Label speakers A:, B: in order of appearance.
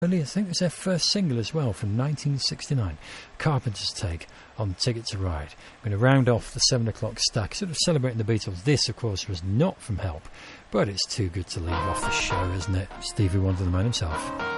A: I think it was their first single as well from 1969. Carpenter's take on Ticket to Ride. I'm going to round off the 7 o'clock stack, sort of celebrating the Beatles. This, of course, was not from Help, but it's too good to leave off the show, isn't it? Stevie Wonder, the man himself.